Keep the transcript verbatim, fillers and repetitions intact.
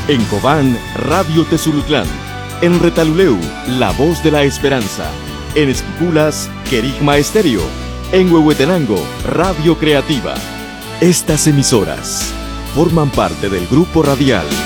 En Cobán, Radio Tezulutlán. En Retaluleu, La Voz de la Esperanza. En Esquipulas, Querigma Estéreo. En Huehuetenango, Radio Creativa. Estas emisoras forman parte del grupo radial